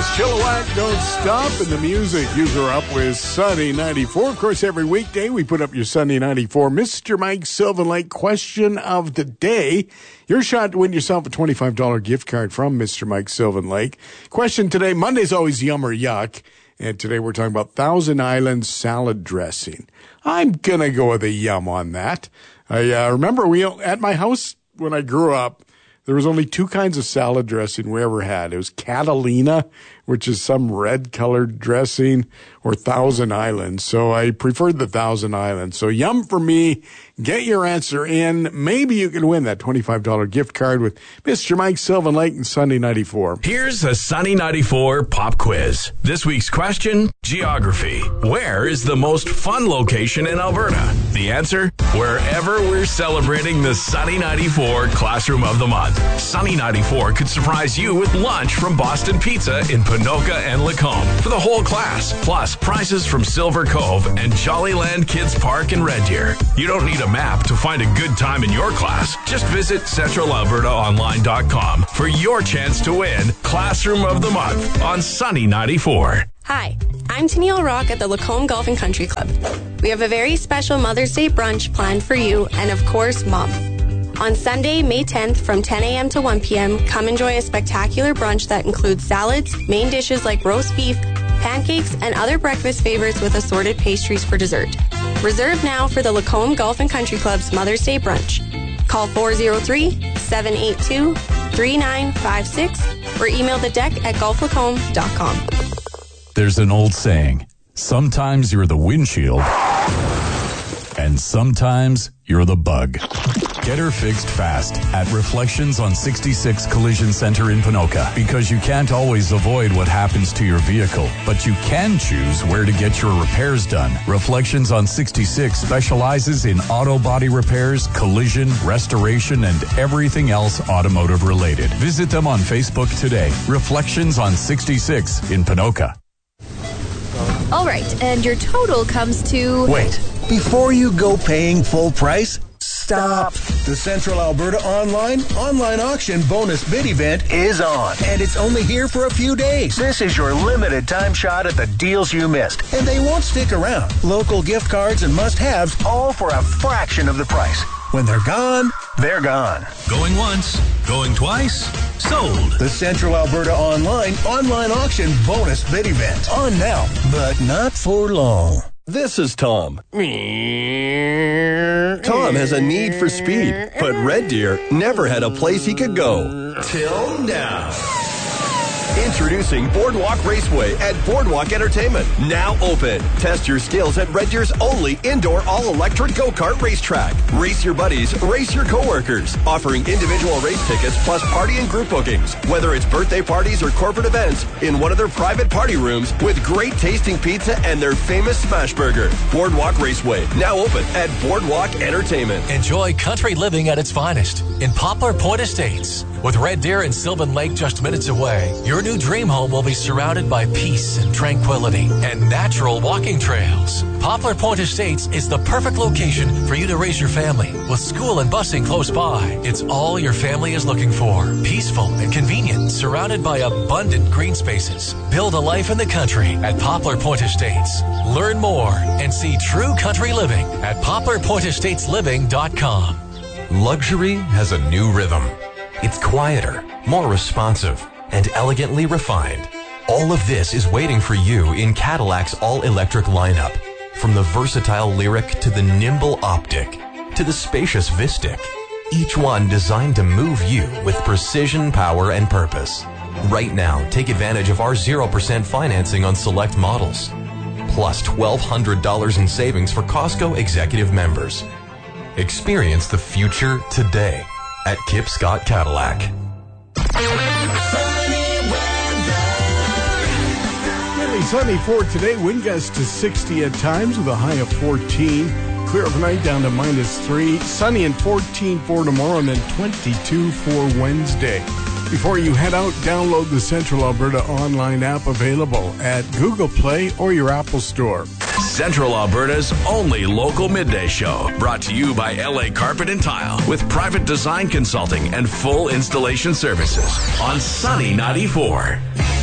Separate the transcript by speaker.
Speaker 1: Chilliwack, Don't Stop, and the music you grew up with, Sunny 94. Of course, every weekday we put up your Sunny 94 Mr. Mike Sylvan Lake question of the day. Your shot to win yourself a $25 gift card from Mr. Mike Sylvan Lake. Question today, Monday's always yum or yuck, and today we're talking about Thousand Island salad dressing. I'm going to go with a yum on that. I remember at my house when I grew up, there was only two kinds of salad dressing we ever had. It was Catalina, which is some red-colored dressing, or Thousand Island. So I preferred the Thousand Island. So yum for me. Get your answer in. Maybe you can win that $25 gift card with Mr. Mike Sylvan Lake and Sunny 94.
Speaker 2: Here's a Sunny 94 pop quiz. This week's question, geography. Where is the most fun location in Alberta? The answer, wherever we're celebrating the Sunny 94 Classroom of the Month. Sunny 94 could surprise you with lunch from Boston Pizza in Ponoka and Lacombe for the whole class, plus prizes from Silver Cove and Jollyland Kids Park in Red Deer. You don't need a map to find a good time in your class. Just visit CentralAlbertaOnline.com for your chance to win Classroom of the Month on Sunny 94.
Speaker 3: Hi, I'm Tennille Rock at the Lacombe Golf and Country Club. We have a very special Mother's Day brunch planned for you and, of course, Mom. On Sunday, May 10th from 10 a.m. to 1 p.m., come enjoy a spectacular brunch that includes salads, main dishes like roast beef, pancakes, and other breakfast favorites with assorted pastries for dessert. Reserve now for the Lacombe Golf and Country Club's Mother's Day brunch. Call 403-782-3956 or email the deck at golflacombe.com.
Speaker 4: There's an old saying, sometimes you're the windshield and sometimes you're the bug. Get her fixed fast at Reflections on 66 Collision Center in Ponoka, because you can't always avoid what happens to your vehicle, but you can choose where to get your repairs done. Reflections on 66 specializes in auto body repairs, collision, restoration, and everything else automotive related. Visit them on Facebook today. Reflections on 66 in Ponoka.
Speaker 5: All right, and your total comes to...
Speaker 6: Wait, before you go paying full price, stop. The Central Alberta online auction bonus bid event is on, and it's only here for a few days. This is your limited time shot at the deals you missed, and they won't stick around. Local gift cards and must-haves, all for a fraction of the price. When they're gone, they're gone.
Speaker 7: Going once, going twice, sold.
Speaker 6: The Central Alberta online auction bonus bid event. On now, but not for long.
Speaker 8: This is Tom. Tom has a need for speed, but Red Deer never had a place he could go. Till now. Introducing Boardwalk Raceway at Boardwalk Entertainment. Now open. Test your skills at Red Deer's only indoor all-electric go-kart racetrack. Race your buddies, race your coworkers. Offering individual race tickets plus party and group bookings. Whether it's birthday parties or corporate events, in one of their private party rooms with great tasting pizza and their famous smash burger. Boardwalk Raceway. Now open at Boardwalk Entertainment.
Speaker 7: Enjoy country living at its finest in Poplar Point Estates. With Red Deer and Sylvan Lake just minutes away, your new dream home will be surrounded by peace and tranquility and natural walking trails. Poplar Point Estates is the perfect location for you to raise your family. With school and busing close by, it's all your family is looking for. Peaceful and convenient, surrounded by abundant green spaces. Build a life in the country at Poplar Point Estates. Learn more and see true country living at poplarpointestatesLiving.com.
Speaker 9: Luxury has a new rhythm. It's quieter, more responsive, and elegantly refined. All of this is waiting for you in Cadillac's all-electric lineup. From the versatile Lyric to the nimble Optic to the spacious Vistic. Each one designed to move you with precision, power, and purpose. Right now, take advantage of our 0% financing on select models. Plus $1,200 in savings for Costco Executive members. Experience the future today at Kip Scott Cadillac.
Speaker 1: Sunny for today. Wind gusts to 60 at times with a high of 14. Clear overnight down to -3. Sunny and 14 for tomorrow and then 22 for Wednesday. Before you head out, download the Central Alberta online app available at Google Play or your Apple Store.
Speaker 2: Central Alberta's only local midday show, brought to you by LA Carpet and Tile, with private design consulting and full installation services on Sunny 94.